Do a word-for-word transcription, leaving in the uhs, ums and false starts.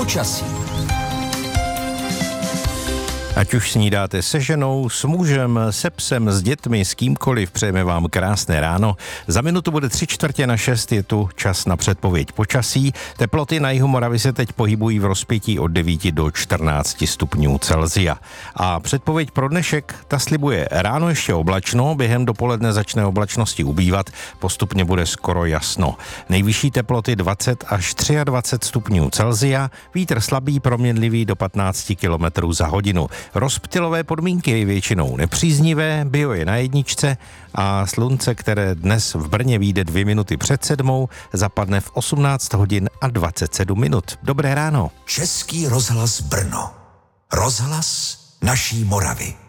Počasí. Ať už snídáte se ženou, s mužem, se psem, s dětmi, s kýmkoliv, přejeme vám krásné ráno. Za minutu bude tři čtvrtě na šest, je tu čas na předpověď počasí. Teploty na jihu Moravy se teď pohybují v rozpětí od devíti do čtrnácti stupňů Celsia. A předpověď pro dnešek, ta slibuje ráno ještě oblačno, během dopoledne začne oblačnosti ubývat, postupně bude skoro jasno. Nejvyšší teploty dvacet až dvacet tři stupňů Celsia, vítr slabý proměnlivý do patnáct kilometrů za hodinu. Rozptylové podmínky většinou nepříznivé, bio je na jedničce a slunce, které dnes v Brně vyjde dvě minuty před sedmou, zapadne v osmnáct hodin a dvacet sedm minut. Dobré ráno. Český rozhlas Brno. Rozhlas naší Moravy.